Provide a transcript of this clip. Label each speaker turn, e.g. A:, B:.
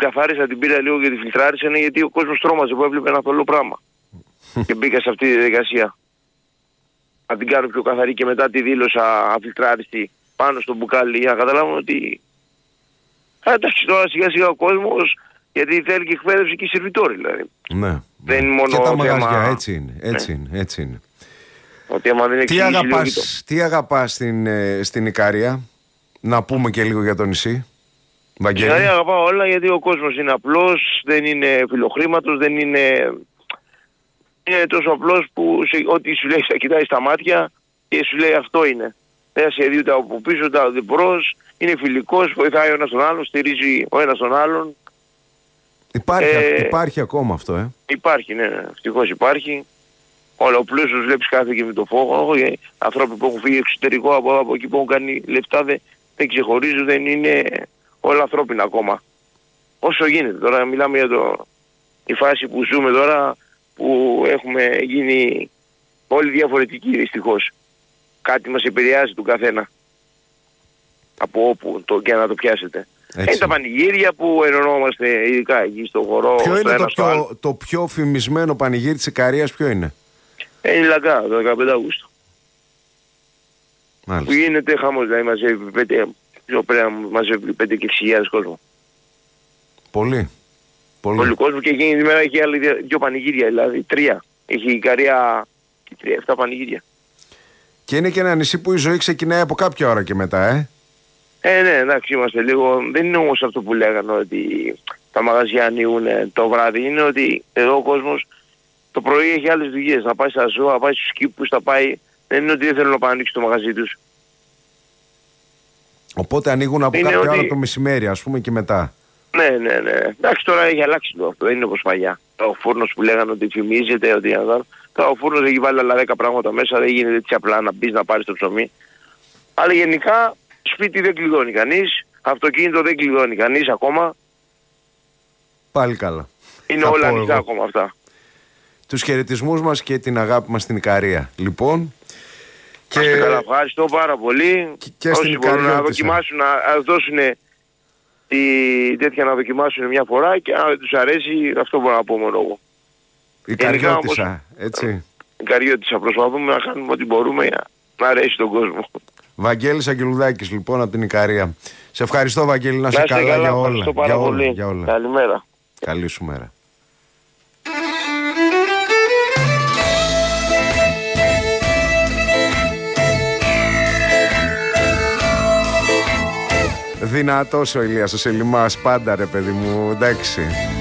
A: καθάρισα, την πήρα λίγο και τη φιλτράρισα, είναι γιατί ο κόσμος τρόμαζε που έβλεπε ένα θολό πράγμα. Και μπήκα σε αυτή τη διαδικασία. Να την κάνω πιο καθαρή και μετά τη δήλωσα αφιλτράριστη πάνω στο μπουκάλι για να καταλάβουν ότι εντάξει, τώρα σιγά σιγά ο κόσμος, γιατί θέλει και εκπαίδευση και σερβιτόροι δηλαδή.
B: Ναι.
A: Δεν είναι μόνο
B: και τα μαγαζιά,
A: θέμα...
B: έτσι είναι. Έτσι, ναι. Έτσι είναι.
A: Ότι άμα δεν
B: τι αγαπάς στην Ικαρία, να πούμε και λίγο για το νησί. Βαγγέλη.
A: Στην Ικαρία αγαπάω όλα, γιατί ο κόσμος είναι απλός, δεν είναι φιλοχρήματος, δεν είναι... Είναι τόσο απλός που ό,τι σου λέει θα κοιτάει στα μάτια και σου λέει αυτό είναι. Δεν σε δει ούτε από πίσω ούτε από μπρος, είναι φιλικός, βοηθάει ο ένας τον άλλον, στηρίζει ο ένας τον άλλον.
B: Υπάρχει ακόμα αυτό,
A: Υπάρχει, ναι, ευτυχώς υπάρχει. Όλα ο πλούσιος βλέπεις κάθε και με το φόβο. Ανθρώποι που έχουν φύγει εξωτερικό από εκεί που έχουν κάνει λεφτά δεν ξεχωρίζουν, δεν είναι όλα ανθρώπινα ακόμα. Όσο γίνεται. Τώρα μιλάμε για η φάση που ζούμε τώρα, που έχουμε γίνει όλοι διαφορετικοί δυστυχώς. Κάτι μας επηρεάζει του καθένα. Από όπου και να το πιάσετε. Είναι τα πανηγύρια που ενωνόμαστε ειδικά εκεί στον χορό.
B: Ποιο είναι το πιο φημισμένο πανηγύρι της Ικαρίας, ποιο είναι?
A: Είναι η Λαγκά, το 15 Αυγούστου.
B: Μάλιστα.
A: Που γίνεται χαμός, δηλαδή μαζεύει 5 και 6.000 κόσμο.
B: Πολύ.
A: Πολύ κόσμο, και εκείνη τη μέρα έχει άλλοι 2 πανηγύρια, δηλαδή 3. Έχει η Ικαρία και 7 πανηγύρια.
B: Και είναι και ένα νησί που η ζωή ξεκινάει από κάποια ώρα και μετά,
A: Ναι, εντάξει, είμαστε λίγο... Δεν είναι όμως αυτό που λέγανε ότι τα μαγαζιά ανοίγουν το βράδυ. Είναι ότι εδώ ο κόσμος το πρωί έχει άλλες δουλειές. Να πάει στα ζώα, να πάει στους κήπους, να πάει... Δεν είναι ότι δεν θέλουν να πάνε ανοίξουν το μαγαζί τους.
B: Οπότε ανοίγουν από κάποια ώρα το μεσημέρι, ας πούμε, και μετά.
A: Ναι. Εντάξει, τώρα έχει αλλάξει το αυτό. Δεν είναι όπως παλιά. Ο φούρνος που λέγανε ότι φημίζεται, ότι... Τώρα ο φούρνος έχει βάλει άλλα 10 πράγματα μέσα. Δεν γίνεται έτσι απλά να μπεις να πάρεις το ψωμί. Αλλά γενικά σπίτι δεν κλειδώνει κανείς. Αυτοκίνητο δεν κλειδώνει κανείς ακόμα.
B: Πάλι καλά.
A: Είναι όλα ανοιχτά ακόμα αυτά.
B: Τους χαιρετισμούς μας και την αγάπη μας στην Ικαρία. Λοιπόν.
A: Και... Καλά, ευχαριστώ πάρα πολύ.
B: Και
A: όσοι μπορούν να δοκιμάσουν, να δώσουν τέτοια, να δοκιμάσουν μια φορά, και αν δεν τους αρέσει, αυτό μπορώ να πω μόνο εγώ.
B: Η Καριώτισσα, έτσι.
A: Η Καριώτισσα, προσπαθούμε να κάνουμε ό,τι μπορούμε για να αρέσει τον κόσμο.
B: Βαγγέλης Αγγελουδάκης, λοιπόν, από την Ικαρία. Σε ευχαριστώ, Βαγγέλη, να είσαι καλά για όλα.
A: Για όλα. Καλημέρα.
B: Καλή σου μέρα. Δυνατός ο Ηλίας ο Σελιμάς, πάντα ρε παιδί μου, εντάξει.